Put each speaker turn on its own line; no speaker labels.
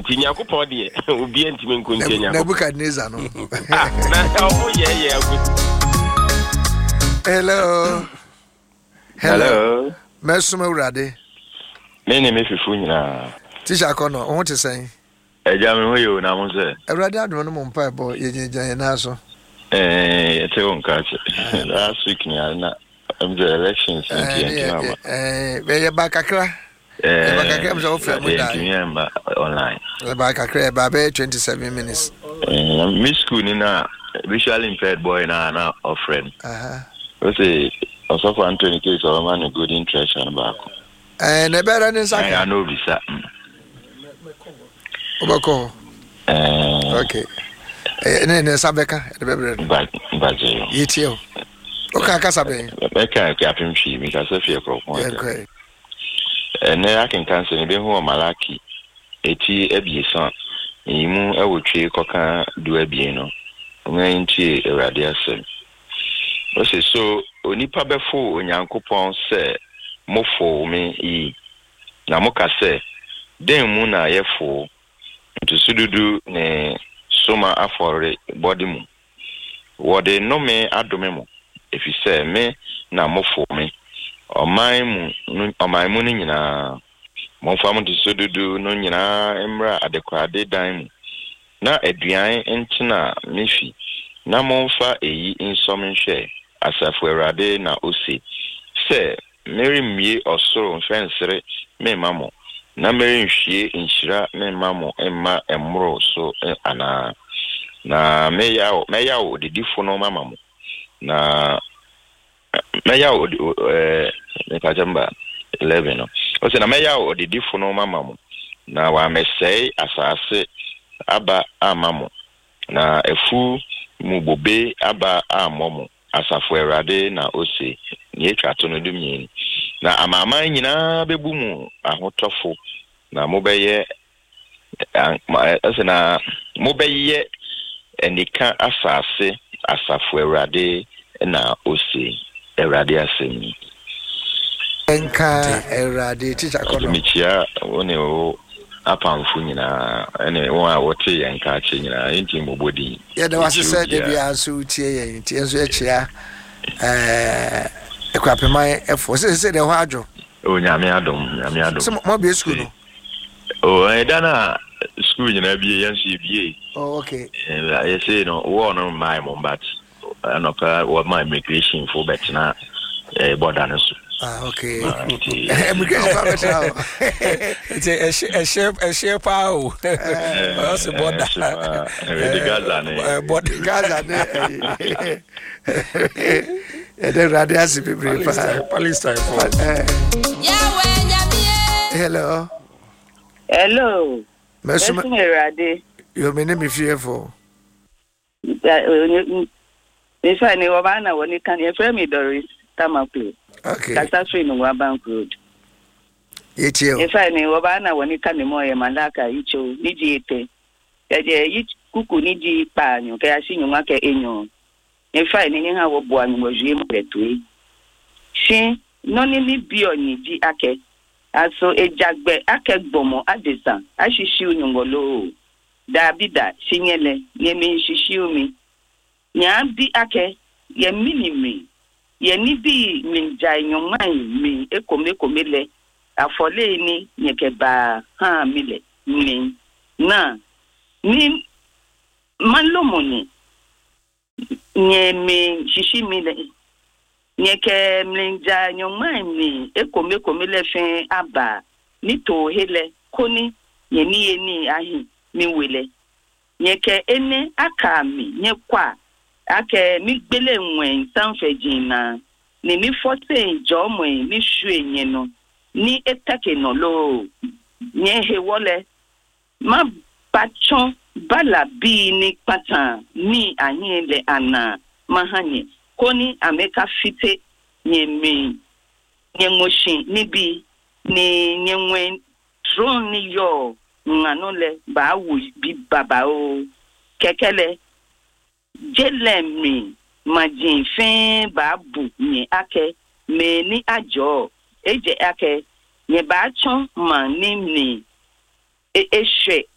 Ntinya ko pon de obi antime nkontenya.
Nebukadnezar no.
Na obo ye Hello.
Mesuma urade.
Me me fifu nyina.
Tisha kono, won te sen.
Eja me hoyo na mo se.
Urade adom no mo mpa ebo ye na so.
Ete on catch. Last week ni na the elections in Kenya.
Be ye ba kakra. Ba kakra me so ofra mo da.
Online.
Ba kakra ba be 27 minutes.
Miss school ni na visually impaired boy na offering. We say also for Anthony case of man good interest and back.
Ne better than Saka.
I know visa.
Obako. Okay. Ne Sabeka, the better. But you. Okay, Casabe.
Beka captain she because of your problem. Okay. And I can cancel the whole Malaki. Eti Ebison. Imu ewutwe koka do abieno. Nganti eradiase. Ose so onipa befo onyankopon se mofo me yi. Na moka se den mu na yefo ntusududu ne soma afore body mu. Wode no me adome mu. Efi se me na mofo me. Oman mu ni nyina monfa mu ntusududu no nyina emra adekwade dan mu. Na aduan entina mefi. Na monfa eyi insom nhwe asafu erade na osi. Se Mary mie osoro mfensere me mamo. Na Mary nhwie nhyira me mamo emma emro so ana. Na meya odidifo no mama mo. Na meya nekajamba 11 no. Ose na meya odidifo no mama mo. Na wa mesei asase aba amamo. Na efu mubobe aba amomo. Asafu erade na ose ni etwa to no dumien na amama nyina bebu mu ahotofo na mobeye na mobeye enika asase asafu erade na ose erade asemi
enka erade ticha kono
michia one o apamfu nyina ene won a wote yenka ache nyina enti mobodi
ye da wase se de bia aso tie yen tie so echia ekwapema efo se de ho adwo
o nyame adom
so mo be school no
o edana school nyina bie yenso bie
oh okay
I say no wo no my mom but anoka what my immigration for betina border no so
okay. Immigration officer.
It's a share power. What's the border?
Gaza. The radiasi people.
Palestine.
Hello.
Hello.
Mesumere. You mean me fearful?
If I know about now, when you can hear me, Doris Tamaku.
Okay.
That's in Wabank Road. If I know about now, when you can more Malaka, Icho, Niji, each cuckoo Niji pan, okay, I see you make a inyo. If I know how one was you between. She, no need be on Niji Ake. Also a jagbe Ake Bomo Adisa, I should shoot Nungolo. Dabida, Singele, Yemi, she shoot me. Nyamdi Ake, ye minimi. Ye ni bi minjai nyomai mi ekomele afole ni nyekeba ha mile ni na ni manlomoni nye mi shishi mile nyeke minjai nyomai mi ekomele fe aba ni to hele koni ye ni ahi mi wele nyeke ene akami nyekwa ake mi gbele nwen sanfe jina ni mi fote jomo mi shuenye no ni etake no lo nye he wole ma bachon bala bi ni patan ni anyele ana mahanye koni ameka fite nye mi nye ngoshin ni bi ni nye nwen tron ni yo nganole ba wu bi baba o kekele Jelemi majin fin babu ni ake me ni ajo eje ake ye ba chon man ni eshe